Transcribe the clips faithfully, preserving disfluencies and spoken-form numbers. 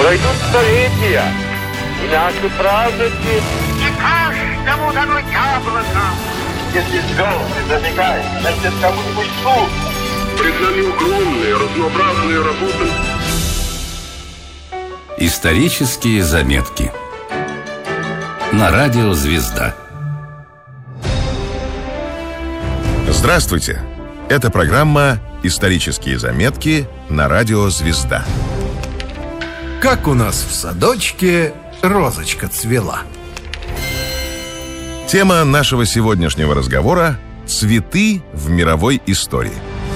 Пройдут столетия, и наши праздники... Не каждому дано яблоко. Если звезды забегают, значит, кому-нибудь суд. Пред нами огромные, разнообразные работы. Исторические заметки на радио «Звезда». Здравствуйте! Это программа «Исторические заметки» на радио «Звезда». Как у нас в садочке розочка цвела. Тема нашего сегодняшнего разговора – цветы в мировой истории.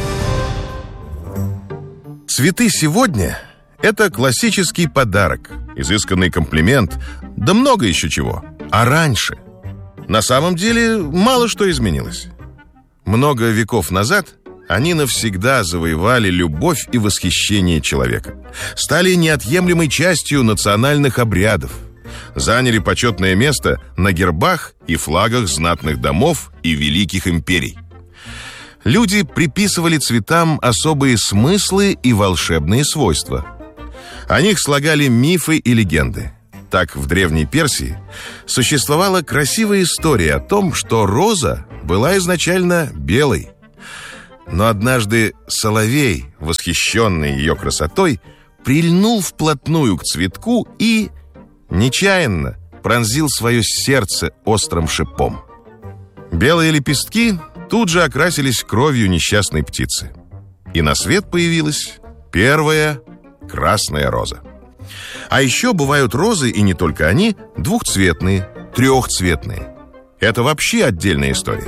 Цветы сегодня – это классический подарок, изысканный комплимент, да много еще чего. А раньше? На самом деле мало что изменилось. Много веков назад они навсегда завоевали любовь и восхищение человека, стали неотъемлемой частью национальных обрядов, заняли почетное место на гербах и флагах знатных домов и великих империй. Люди приписывали цветам особые смыслы и волшебные свойства. О них слагали мифы и легенды. Так, в Древней Персии существовала красивая история о том, что роза была изначально белой. Но однажды соловей, восхищенный ее красотой, прильнул вплотную к цветку и нечаянно пронзил свое сердце острым шипом. Белые лепестки тут же окрасились кровью несчастной птицы. И на свет появилась первая красная роза. А еще бывают розы, и не только они, двухцветные, трехцветные. Это вообще отдельная история.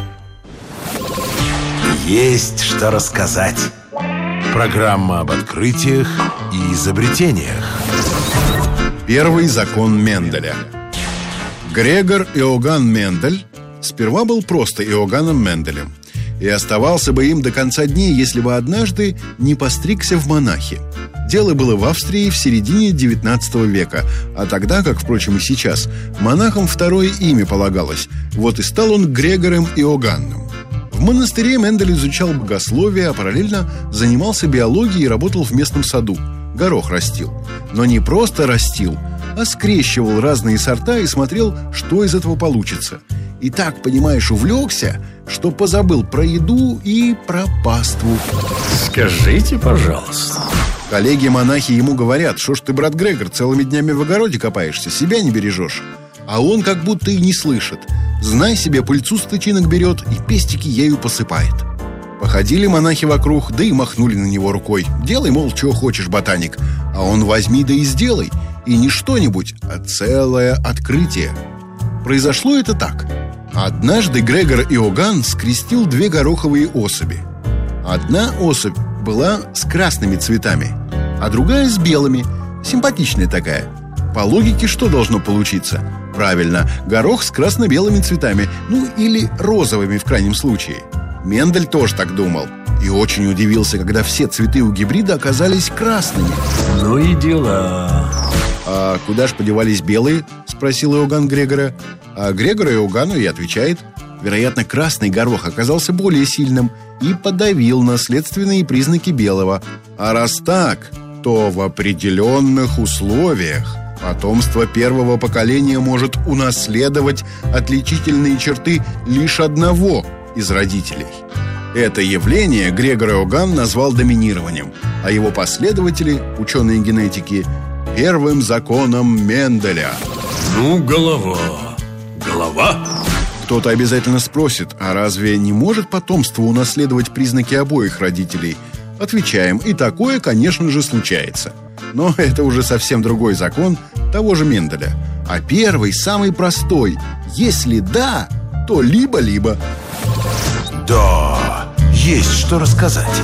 Есть что рассказать. Программа об открытиях и изобретениях. Первый закон Менделя. Грегор Иоганн Мендель сперва был просто Иоганном Менделем и оставался бы им до конца дней, если бы однажды не постригся в монахи. Дело было в Австрии в середине девятнадцатого века, а тогда, как, впрочем, и сейчас, монахам второе имя полагалось. Вот и стал он Грегором Иоганном. В монастыре Мендель изучал богословие, а параллельно занимался биологией и работал в местном саду. Горох растил. Но не просто растил, а скрещивал разные сорта и смотрел, что из этого получится. И так, понимаешь, увлекся, что позабыл про еду и про паству. Скажите, пожалуйста. Коллеги-монахи ему говорят: что ж ты, брат Грегор, целыми днями в огороде копаешься, себя не бережешь. А он как будто и не слышит. Знай себе, пыльцу с тычинок берет и пестики ею посыпает. Походили монахи вокруг, да и махнули на него рукой. Делай, мол, чего хочешь, ботаник. А он возьми да и сделай. И не что-нибудь, а целое открытие. Произошло это так. Однажды Грегор Иоганн скрестил две гороховые особи. Одна особь была с красными цветами, а другая с белыми, симпатичная такая. По логике, что должно получиться? Правильно, горох с красно-белыми цветами, ну или розовыми в крайнем случае. Мендель тоже так думал и очень удивился, когда все цветы у гибрида оказались красными. Ну и дела. «А куда ж подевались белые?» – спросил Иоганн Грегора. А Грегор Иоганну и отвечает: вероятно, красный горох оказался более сильным и подавил наследственные признаки белого. А раз так, то в определенных условиях потомство первого поколения может унаследовать отличительные черты лишь одного из родителей. Это явление Грегор Иоганн назвал доминированием, а его последователи, ученые генетики, первым законом Менделя. Ну, голова. Голова? Кто-то обязательно спросит: а разве не может потомство унаследовать признаки обоих родителей? Отвечаем: и такое, конечно же, случается. Но это уже совсем другой закон того же Менделя. А первый, самый простой: если да, то либо-либо. Да, есть что рассказать.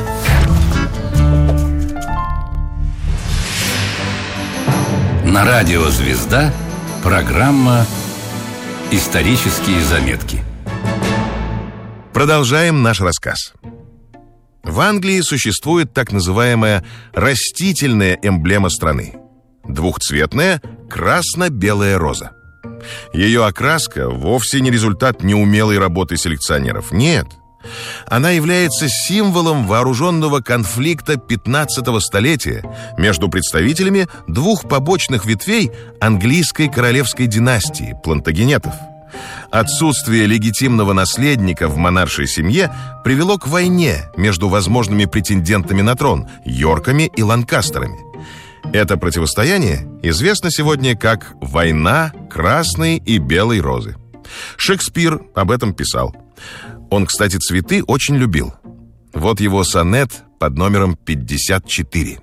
На радио «Звезда» программа «Исторические заметки». Продолжаем наш рассказ. В Англии существует так называемая растительная эмблема страны – двухцветная красно-белая роза. Ее окраска вовсе не результат неумелой работы селекционеров. Нет, Она является символом вооруженного конфликта пятнадцатого столетия между представителями двух побочных ветвей английской королевской династии – плантагенетов. Отсутствие легитимного наследника в монаршей семье привело к войне между возможными претендентами на трон – Йорками и Ланкастерами. Это противостояние известно сегодня как «Война красной и белой розы». Шекспир об этом писал. Он, кстати, цветы очень любил. Вот его сонет под номером пятьдесят четыре.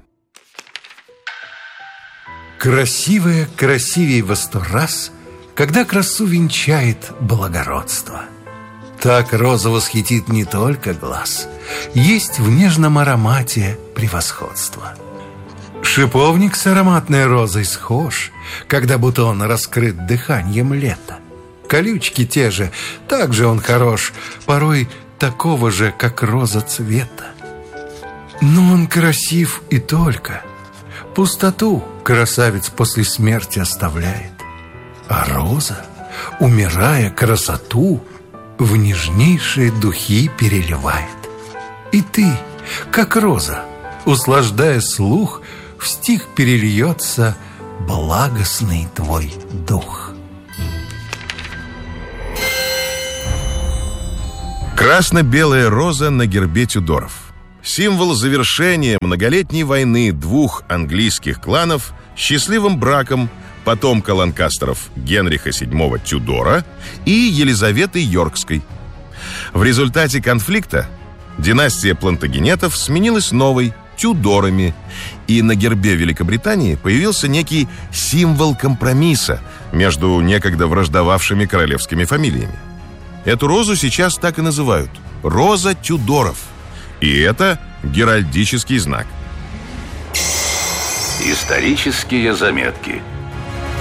Красивая красивей во сто раз, когда красу венчает благородство. Так роза восхитит не только глаз, есть в нежном аромате превосходство. Шиповник с ароматной розой схож, когда бутон раскрыт дыханием лета. Колючки те же, так же он хорош, порой такого же, как роза цвета. Но он красив и только. Пустоту красавец после смерти оставляет. А роза, умирая, красоту в нежнейшие духи переливает. И ты, как роза, услаждая слух, в стих перельется благостный твой дух. Красно-белая роза на гербе Тюдоров. Символ завершения многолетней войны двух английских кланов счастливым браком потомка Ланкастеров Генриха седьмого Тюдора и Елизаветы Йоркской. В результате конфликта династия плантагенетов сменилась новой – Тюдорами, и на гербе Великобритании появился некий символ компромисса между некогда враждовавшими королевскими фамилиями. Эту розу сейчас так и называют – роза Тюдоров. И это геральдический знак. Исторические заметки.